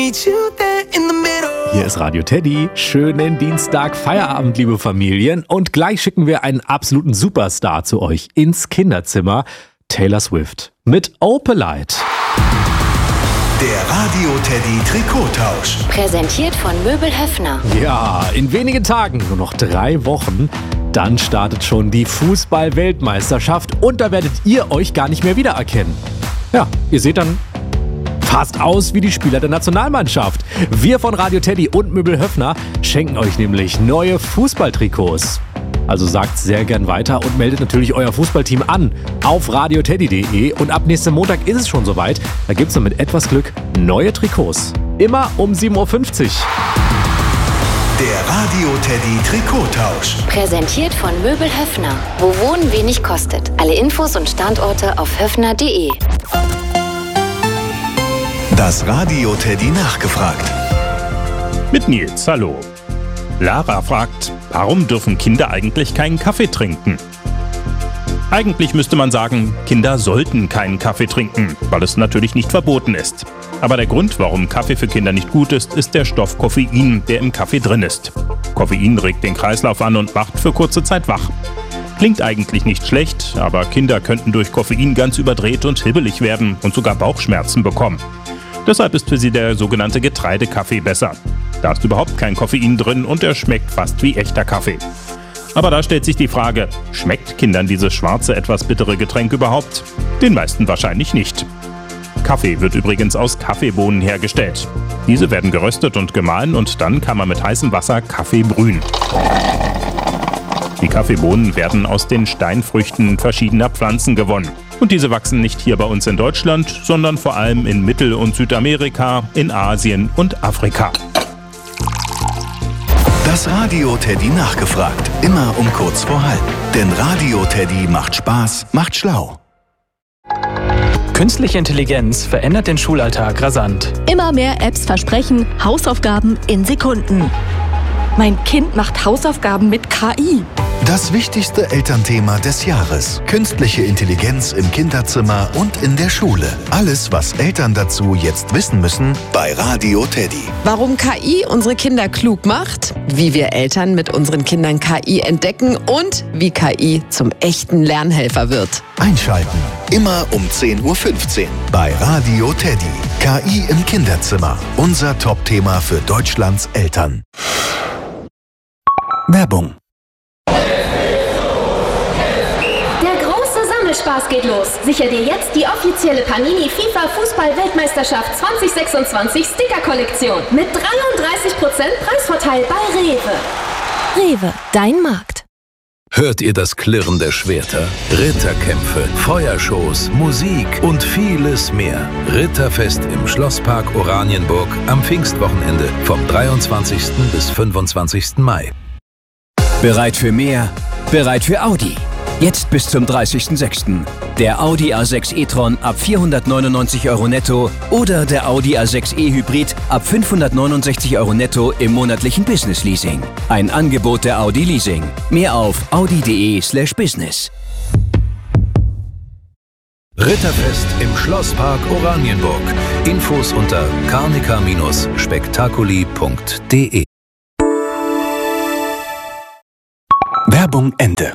Hier ist Radio Teddy. Schönen Dienstag, Feierabend, liebe Familien. Und gleich schicken wir einen absoluten Superstar zu euch ins Kinderzimmer. Taylor Swift mit Opalite. Der Radio Teddy Trikottausch. Präsentiert von Möbel Höffner. Ja, in wenigen Tagen, nur noch 3 Wochen, dann startet schon die Fußball-Weltmeisterschaft und da werdet ihr euch gar nicht mehr wiedererkennen. Ja, ihr seht dann fast aus wie die Spieler der Nationalmannschaft. Wir von Radio Teddy und Möbel Höffner schenken euch nämlich neue Fußballtrikots. Also sagt sehr gern weiter und meldet natürlich euer Fußballteam an auf radioteddy.de. Und ab nächsten Montag ist es schon soweit. Da gibt es dann mit etwas Glück neue Trikots. Immer um 7.50 Uhr. Der Radio Teddy Trikottausch. Präsentiert von Möbel Höffner. Wo Wohnen wenig kostet. Alle Infos und Standorte auf höffner.de. Das Radio Teddy nachgefragt. Mit Nils, hallo. Lara fragt, warum dürfen Kinder eigentlich keinen Kaffee trinken? Eigentlich müsste man sagen, Kinder sollten keinen Kaffee trinken, weil es natürlich nicht verboten ist. Aber der Grund, warum Kaffee für Kinder nicht gut ist, ist der Stoff Koffein, der im Kaffee drin ist. Koffein regt den Kreislauf an und macht für kurze Zeit wach. Klingt eigentlich nicht schlecht, aber Kinder könnten durch Koffein ganz überdreht und hibbelig werden und sogar Bauchschmerzen bekommen. Deshalb ist für sie der sogenannte Getreidekaffee besser. Da ist überhaupt kein Koffein drin und er schmeckt fast wie echter Kaffee. Aber da stellt sich die Frage, schmeckt Kindern dieses schwarze, etwas bittere Getränk überhaupt? Den meisten wahrscheinlich nicht. Kaffee wird übrigens aus Kaffeebohnen hergestellt. Diese werden geröstet und gemahlen und dann kann man mit heißem Wasser Kaffee brühen. Die Kaffeebohnen werden aus den Steinfrüchten verschiedener Pflanzen gewonnen. Und diese wachsen nicht hier bei uns in Deutschland, sondern vor allem in Mittel- und Südamerika, in Asien und Afrika. Das Radio Teddy nachgefragt. Immer um kurz vor halb. Denn Radio Teddy macht Spaß, macht schlau. Künstliche Intelligenz verändert den Schulalltag rasant. Immer mehr Apps versprechen Hausaufgaben in Sekunden. Mein Kind macht Hausaufgaben mit KI. Das wichtigste Elternthema des Jahres. Künstliche Intelligenz im Kinderzimmer und in der Schule. Alles, was Eltern dazu jetzt wissen müssen, bei Radio Teddy. Warum KI unsere Kinder klug macht, wie wir Eltern mit unseren Kindern KI entdecken und wie KI zum echten Lernhelfer wird. Einschalten. Immer um 10.15 Uhr bei Radio Teddy. KI im Kinderzimmer. Unser Top-Thema für Deutschlands Eltern. Werbung. Spaß geht los. Sicher dir jetzt die offizielle Panini FIFA Fußball-Weltmeisterschaft 2026 Sticker-Kollektion mit 33% Preisvorteil bei Rewe. Rewe, dein Markt. Hört ihr das Klirren der Schwerter? Ritterkämpfe, Feuershows, Musik und vieles mehr. Ritterfest im Schlosspark Oranienburg am Pfingstwochenende vom 23. bis 25. Mai. Bereit für mehr? Bereit für Audi? Jetzt bis zum 30.06. Der Audi A6 e-tron ab 499 € netto oder der Audi A6 e-Hybrid ab 569 € netto im monatlichen Business-Leasing. Ein Angebot der Audi Leasing. Mehr auf audi.de/business. Ritterfest im Schlosspark Oranienburg. Infos unter carnica-spektakuli.de. Werbung Ende.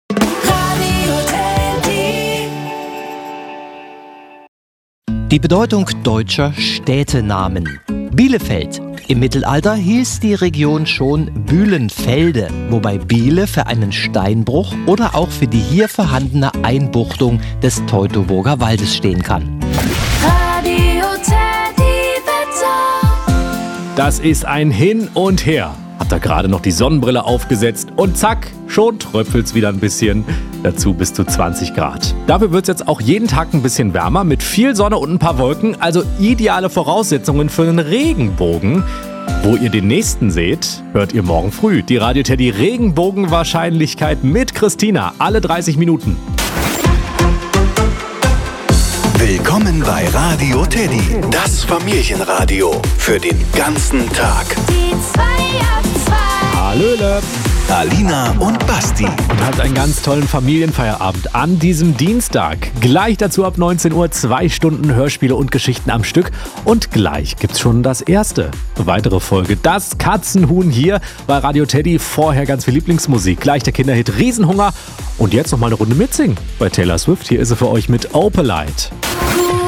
Die Bedeutung deutscher Städtenamen. Bielefeld. Im Mittelalter hieß die Region schon Bühlenfelde, wobei Biele für einen Steinbruch oder auch für die hier vorhandene Einbuchtung des Teutoburger Waldes stehen kann. Radio Teddy Wetter. Das ist ein Hin und Her. Habt ihr gerade noch die Sonnenbrille aufgesetzt und zack, schon tröpfelt's wieder ein bisschen. Dazu bis zu 20 Grad. Dafür wird's jetzt auch jeden Tag ein bisschen wärmer mit viel Sonne und ein paar Wolken. Also ideale Voraussetzungen für einen Regenbogen. Wo ihr den nächsten seht, hört ihr morgen früh die Radio Teddy Regenbogenwahrscheinlichkeit mit Christina. Alle 30 Minuten. Willkommen bei Radio Teddy, das Familienradio für den ganzen Tag. Die 2 ab 2. Hallöle. Alina und Basti. Und habt einen ganz tollen Familienfeierabend an diesem Dienstag. Gleich dazu ab 19 Uhr 2 Stunden Hörspiele und Geschichten am Stück. Und gleich gibt's schon das erste. Weitere Folge, das Katzenhuhn hier bei Radio Teddy. Vorher ganz viel Lieblingsmusik. Gleich der Kinderhit Riesenhunger. Und jetzt noch mal eine Runde mitsingen bei Taylor Swift. Hier ist sie für euch mit Opalite.